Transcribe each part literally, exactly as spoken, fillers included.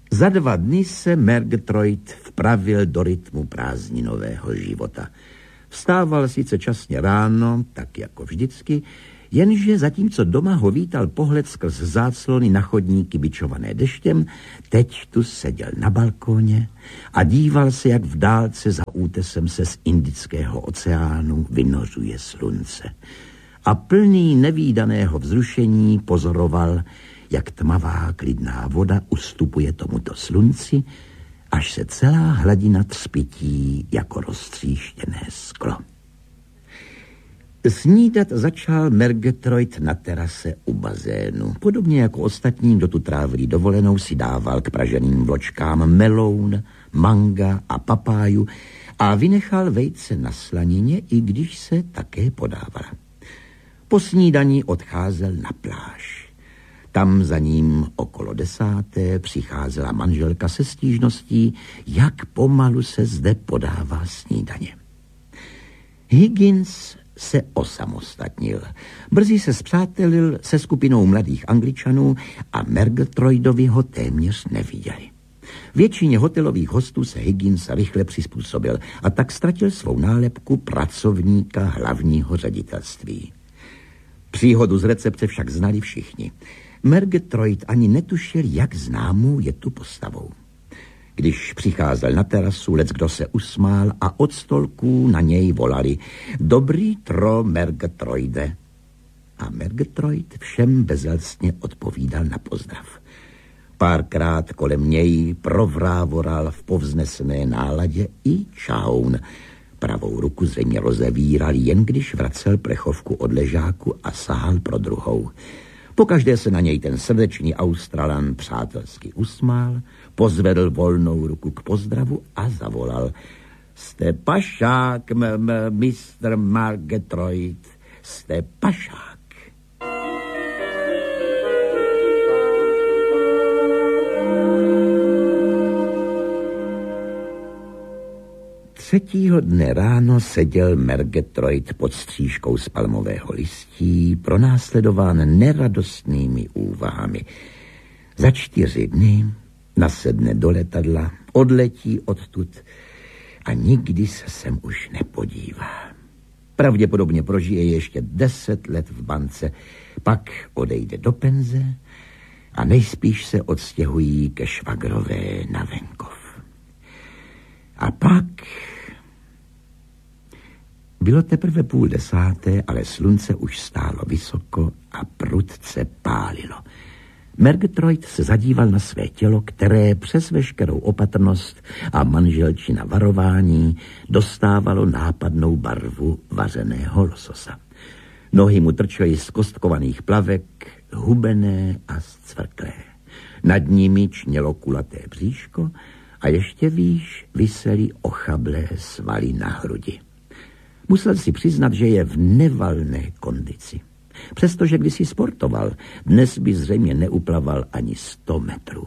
Za dva dny se Murgatroyd vpravil do rytmu prázdninového života. Vstával sice časně ráno, tak jako vždycky, jenže zatímco doma ho vítal pohled skrz záclony na chodníky bičované deštěm, teď tu seděl na balkóně a díval se, jak v dálce za útesem se z Indického oceánu vynořuje slunce. A plný nevídaného vzrušení pozoroval, jak tmavá klidná voda ustupuje tomuto slunci, až se celá hladina třpytí jako roztříštěné sklo. Snídat začal Murgatroyd na terase u bazénu. Podobně jako ostatní, kdo tu trávili dovolenou, si dával k praženým vločkám meloun, manga a papáju a vynechal vejce na slanině, i když se také podávala. Po snídani odcházel na pláž. Tam za ním okolo desáté přicházela manželka se stížností, jak pomalu se zde podává snídaně. Higgins se osamostatnil. Brzy se spřátelil se skupinou mladých Angličanů a Murgatroydovi ho téměř neviděli. Většině hotelových hostů se Higgins rychle přizpůsobil a tak ztratil svou nálepku pracovníka hlavního ředitelství. Příhodu z recepce však znali všichni. Murgatroyd ani netušil, jak známou je tu postavou. Když přicházel na terasu, leckdo se usmál a od stolků na něj volali: Dobrý tro, Murgatroyde. A Murgatroyd všem bezelstně odpovídal na pozdrav. Párkrát kolem něj provrávoral v povznesené náladě i čaun. Pravou ruku zřejmě rozevíral, jen když vracel plechovku od ležáku a sahal pro druhou. Pokaždé se na něj ten srdečný Australan přátelsky usmál, pozvedl volnou ruku k pozdravu a zavolal: Jste pašák, mistr Murgatroyd, jste pašák. Třetího dne ráno seděl Murgatroyd pod střížkou z palmového listí, pronásledován neradostnými úvahami. Za čtyři dny nasedne do letadla, odletí odtud a nikdy se sem už nepodívá. Pravděpodobně prožije ještě deset let v bance, pak odejde do penze a nejspíš se odstěhují ke švagrové na venkov. A pak... Bylo teprve půl desáté, ale slunce už stálo vysoko a prudce pálilo. Murgatroyd se zadíval na své tělo, které přes veškerou opatrnost a manželčina varování dostávalo nápadnou barvu vařeného lososa. Nohy mu trčely z kostkovaných plavek, hubené a zcvrklé. Nad nimi čnělo kulaté bříško a ještě výš visely ochablé svaly na hrudi. Musel si přiznat, že je v nevalné kondici. Přestože kdysi sportoval, dnes by zřejmě neuplaval ani sto metrů.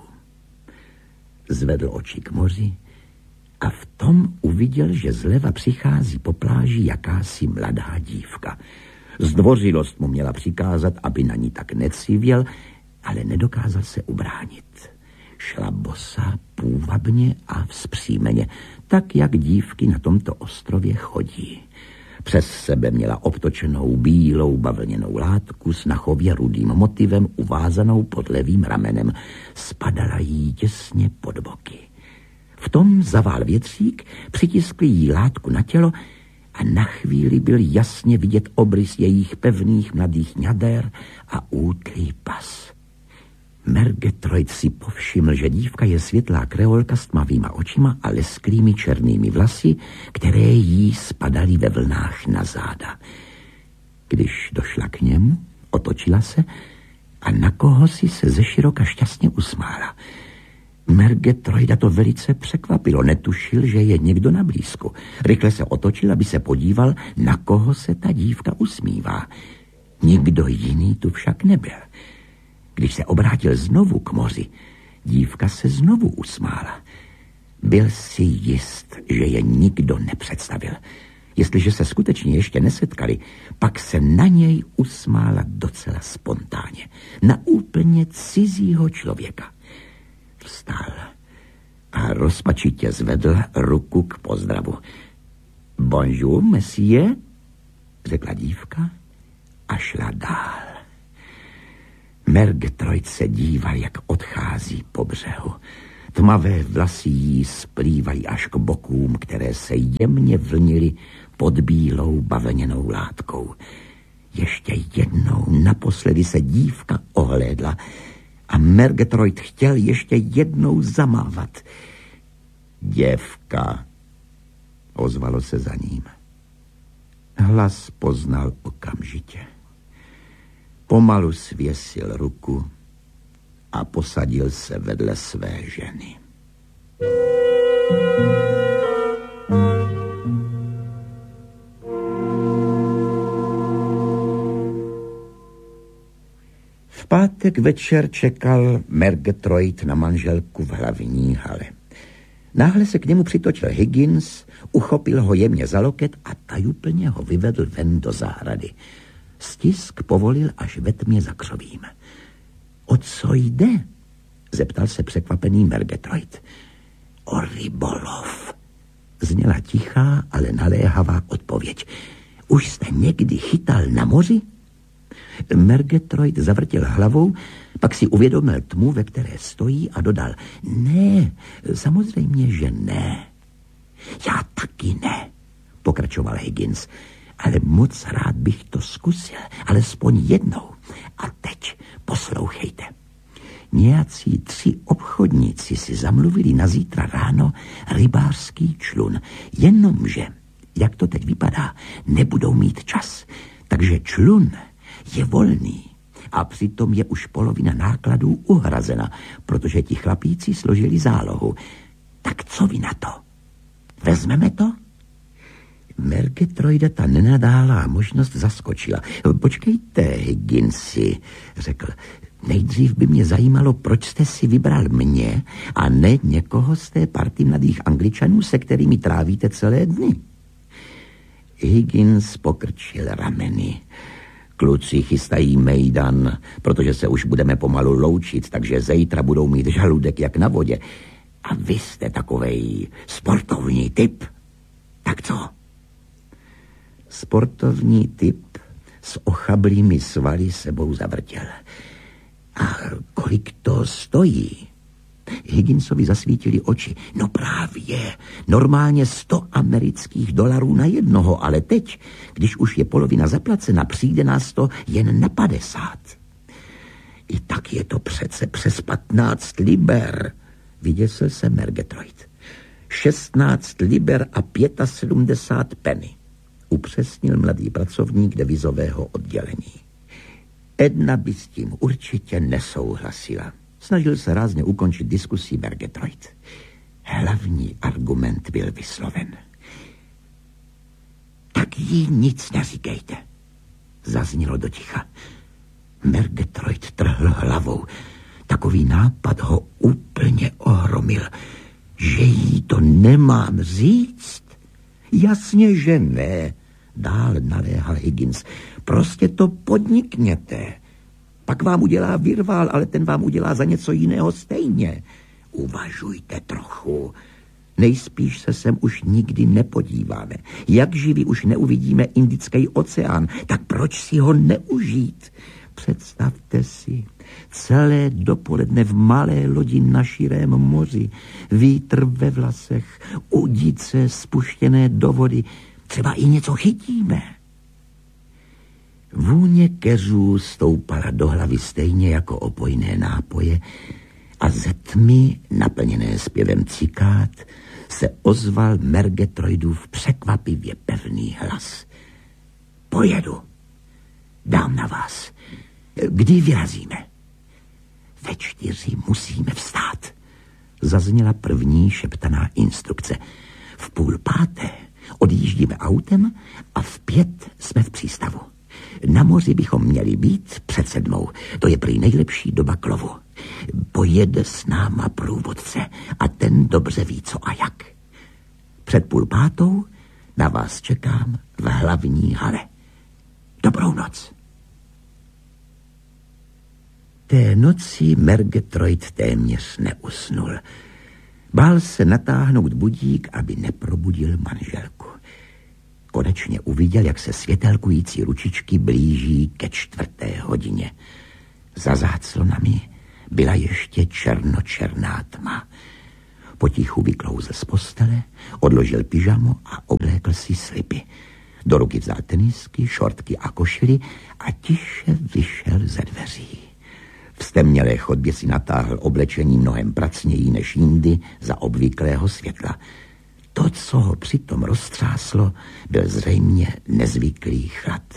Zvedl oči k moři a v tom uviděl, že zleva přichází po pláži jakási mladá dívka. Zdvořilost mu měla přikázat, aby na ní tak necivěl, ale nedokázal se ubránit. Šla bosa, půvabně a vzpřímeně, tak jak dívky na tomto ostrově chodí. Přes sebe měla obtočenou bílou bavlněnou látku s nachově rudým motivem uvázanou pod levým ramenem. Spadala jí těsně pod boky. V tom zavál větřík, přitiskli jí látku na tělo a na chvíli byl jasně vidět obrys jejich pevných mladých ňader a útlý pas. Murgatroyd si povšiml, že dívka je světlá kreolka s tmavýma očima a lesklými černými vlasy, které jí spadaly ve vlnách na záda. Když došla k němu, otočila se a na koho si se zeširoka šťastně usmála. Murgatroyda to velice překvapilo, netušil, že je někdo na blízku. Rychle se otočil, aby se podíval, na koho se ta dívka usmívá. Nikdo jiný tu však nebyl. Když se obrátil znovu k moři, dívka se znovu usmála. Byl si jist, že je nikdo nepředstavil. Jestliže se skutečně ještě nesetkali, pak se na něj usmála docela spontánně. Na úplně cizího člověka. Vstal a rozpačitě zvedl ruku k pozdravu. Bonjour, monsieur, řekla dívka a šla dál. Murgatroyd se díval, jak odchází po břehu. Tmavé vlasy jí splývají až k bokům, které se jemně vlnily pod bílou bavlněnou látkou. Ještě jednou naposledy se dívka ohlédla a Murgatroyd chtěl ještě jednou zamávat. Děvka, ozvalo se za ním. Hlas poznal okamžitě. Pomalu svěsil ruku a posadil se vedle své ženy. V pátek večer čekal Murgatroyd na manželku v hlavní hale. Náhle se k němu přitočil Higgins, uchopil ho jemně za loket a tajuplně ho vyvedl ven do zahrady. Stisk povolil až ve tmě za křovím. O co jde? Zeptal se překvapený Murgatroyd. O rybolov, zněla tichá, ale naléhavá odpověď. Už jste někdy chytal na moři? Murgatroyd zavrtěl hlavou, pak si uvědomil tmu, ve které stojí, a dodal: Ne, samozřejmě, že ne. Já taky ne, pokračoval Higgins, ale moc rád bych to zkusil, alespoň jednou. A teď poslouchejte. Nějací tři obchodníci si zamluvili na zítra ráno rybářský člun, jenomže, jak to teď vypadá, nebudou mít čas, takže člun je volný a přitom je už polovina nákladů uhrazena, protože ti chlapíci složili zálohu. Tak co vy na to? Vezmeme to? Murgatroyda ta nenadálá možnost zaskočila. Počkejte, Higginsi, řekl. Nejdřív by mě zajímalo, proč jste si vybral mě a ne někoho z té party mladých Angličanů, se kterými trávíte celé dny. Higgins pokrčil rameny. Kluci chystají mejdan, protože se už budeme pomalu loučit, takže zítra budou mít žaludek jak na vodě. A vy jste takovej sportovní typ. Tak co? Sportovní typ s ochablými svaly sebou zavrtěl. A kolik to stojí? Higginsovi zasvítili oči. No právě, normálně sto amerických dolarů na jednoho, ale teď, když už je polovina zaplacena, přijde nás to jen na padesát. I tak je to přece přes patnáct liber, vyděsil se Murgatroyd. šestnáct liber a sedmdesát pět penny, upřesnil mladý pracovník devizového oddělení. Edna by s tím určitě nesouhlasila. Snažil se rázně ukončit diskusi Murgatroyd. Hlavní argument byl vysloven. Tak jí nic neříkejte, zaznělo do ticha. Murgatroyd trhl hlavou. Takový nápad ho úplně ohromil. Že jí to nemám říct? Jasně, že ne, dál naléhal Higgins. Prostě to podnikněte. Pak vám udělá virvál, ale ten vám udělá za něco jiného stejně. Uvažujte trochu. Nejspíš se sem už nikdy nepodíváme. Jak živí už neuvidíme Indický oceán, tak proč si ho neužít? Představte si, celé dopoledne v malé lodi na širém moři, vítr ve vlasech, udice spuštěné do vody, třeba i něco chytíme. Vůně keřů stoupala do hlavy stejně jako opojné nápoje a ze tmy, naplněné zpěvem cikát, se ozval Murgatroydův překvapivě pevný hlas. Pojedu. Dám na vás. Kdy vyrazíme? Ve čtyři musíme vstát. Zazněla první šeptaná instrukce. V půl páté odjíždíme autem a v pět jsme v přístavu. Na moři bychom měli být před sedmou. To je prý nejlepší doba k lovu. Pojede s náma průvodce a ten dobře ví, co a jak. Před půl pátou na vás čekám v hlavní hale. Dobrou noc. Té noci Murgatroyd téměř neusnul. Bál se natáhnout budík, aby neprobudil manželku. Konečně uviděl, jak se světelkující ručičky blíží ke čtvrté hodině. Za záclonami byla ještě černočerná tma. Potichu vyklouzl z postele, odložil pyžamo a oblékl si slipy. Do ruky vzal tenisky, šortky a košily a tiše vyšel ze dveří. V stemnělé chodbě si natáhl oblečení mnohem pracněji než jindy za obvyklého světla. To, co ho přitom roztřáslo, byl zřejmě nezvyklý chlad.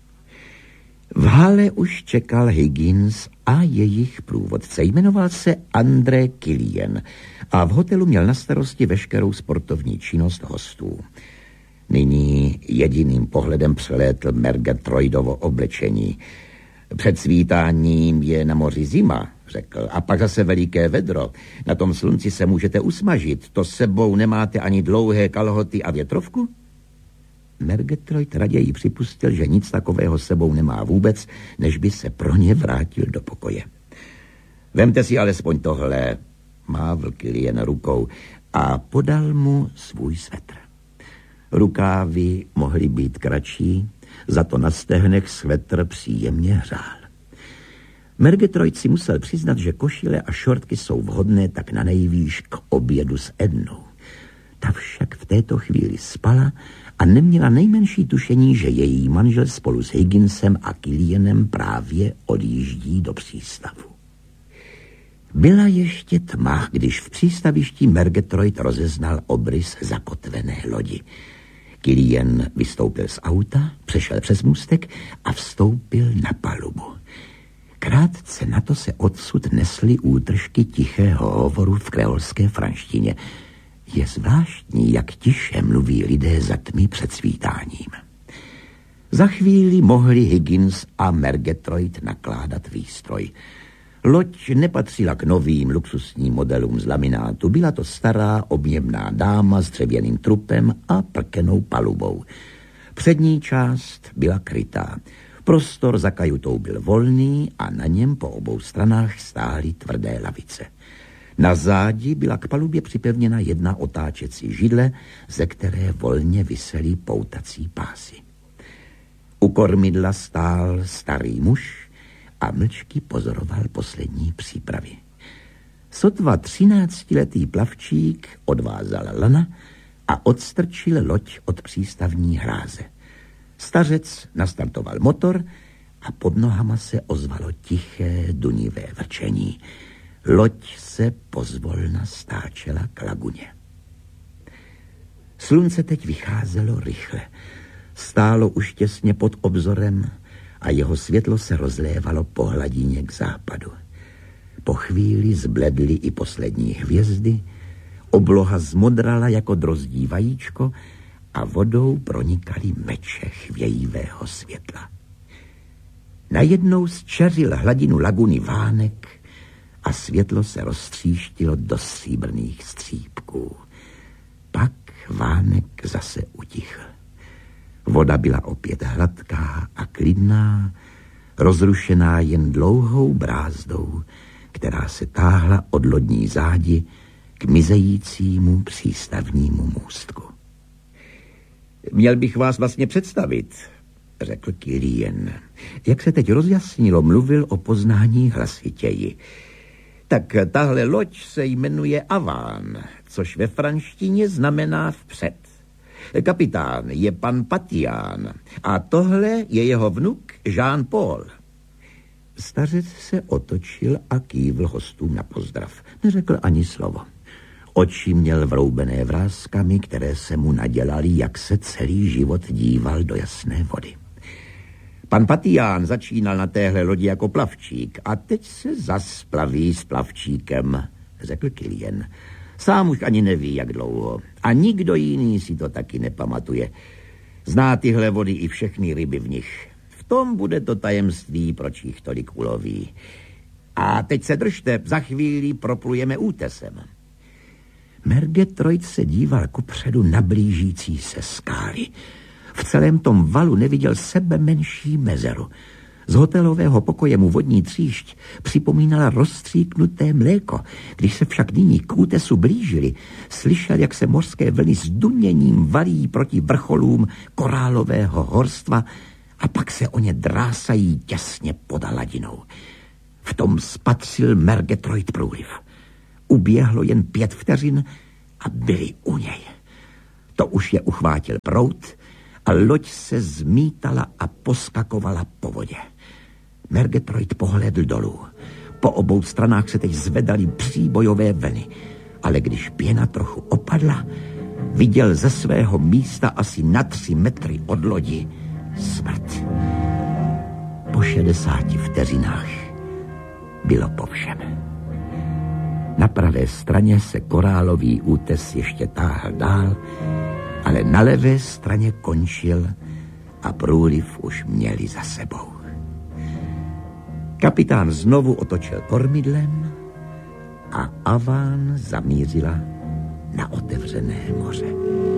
V hale už čekal Higgins a jejich průvodce. Jmenoval se André Killian a v hotelu měl na starosti veškerou sportovní činnost hostů. Nyní jediným pohledem přelétl Murgatroydovo oblečení. Před svítáním je na moři zima, řekl, a pak zase veliké vedro. Na tom slunci se můžete usmažit. To s sebou nemáte ani dlouhé kalhoty a větrovku? Murgatroyd raději připustil, že nic takového s sebou nemá vůbec, než by se pro ně vrátil do pokoje. Vemte si alespoň tohle, mávl Killian rukou a podal mu svůj svetr. Rukávy mohly být kratší, za to na stehnech svetr příjemně hřál. Murgatroyd si musel přiznat, že košile a šortky jsou vhodné tak na nejvýš k obědu s Ednou. Ta však v této chvíli spala a neměla nejmenší tušení, že její manžel spolu s Higginsem a Killianem právě odjíždí do přístavu. Byla ještě tma, když v přístavišti Murgatroyd rozeznal obrys zakotvené lodi. Killian vystoupil z auta, přešel přes můstek a vstoupil na palubu. Krátce na to se odsud nesly útržky tichého hovoru v kreolské franštině. Je zvláštní, jak tiše mluví lidé za tmy před svítáním. Za chvíli mohli Higgins a Murgatroyd nakládat výstroj. Loď nepatřila k novým luxusním modelům z laminátu. Byla to stará, objemná dáma s dřevěným trupem a prkenou palubou. Přední část byla krytá. Prostor za kajutou byl volný a na něm po obou stranách stály tvrdé lavice. Na zádi byla k palubě připevněna jedna otáčecí židle, ze které volně visely poutací pásy. U kormidla stál starý muž a mlčky pozoroval poslední přípravy. Sotva třináctiletý plavčík odvázal lana a odstrčil loď od přístavní hráze. Stařec nastartoval motor a pod nohama se ozvalo tiché dunivé vrčení. Loď se pozvolna stáčela k laguně. Slunce teď vycházelo rychle. Stálo už těsně pod obzorem a jeho světlo se rozlévalo po hladině k západu. Po chvíli zbledly i poslední hvězdy, obloha zmodrala jako drozdí vajíčko a vodou pronikaly meče chvějivého světla. Najednou zčeřil hladinu laguny vánek a světlo se roztříštilo do stříbrných střípků. Pak vánek zase utichl. Voda byla opět hladká a klidná, rozrušená jen dlouhou brázdou, která se táhla od lodní zádi k mizejícímu přístavnímu můstku. Měl bych vás vlastně představit, řekl Killian. Jak se teď rozjasnilo, mluvil o poznání hlasitěji. Tak tahle loď se jmenuje Aván, což ve franštině znamená vpřed. Kapitán je pan Patián a tohle je jeho vnuk Jean-Paul. Stařec se otočil a kývl hostům na pozdrav. Neřekl ani slovo. Oči měl vroubené vrázkami, které se mu nadělaly, jak se celý život díval do jasné vody. Pan Patián začínal na téhle lodi jako plavčík a teď se zas plaví s plavčíkem, řekl Killian. Sám už ani neví, jak dlouho. A nikdo jiný si to taky nepamatuje. Zná tyhle vody i všechny ryby v nich. V tom bude to tajemství, proč jich tolik uloví. A teď se držte, za chvíli proplujeme útesem. Murgatroyd se díval kupředu na blížící se skály. V celém tom valu neviděl sebe menší mezeru. Z hotelového pokoje mu vodní tříšť připomínala rozstříknuté mléko. Když se však nyní k útesu blížili, slyšel, jak se mořské vlny s duněním valí proti vrcholům korálového horstva a pak se o ně drásají těsně pod hladinou. V tom spatřil Murgatroyd průliv. Uběhlo jen pět vteřin a byli u něj. To už je uchvátil proud a loď se zmítala a poskakovala po vodě. Murgatroyd pohlédl dolů. Po obou stranách se teď zvedaly příbojové vlny, ale když pěna trochu opadla, viděl ze svého místa asi na tři metry od lodi smrt. Po šedesáti vteřinách bylo po všem. Na pravé straně se korálový útes ještě táhl dál, ale na levé straně končil a průliv už měli za sebou. Kapitán znovu otočil kormidlem a Aván zamířila na otevřené moře.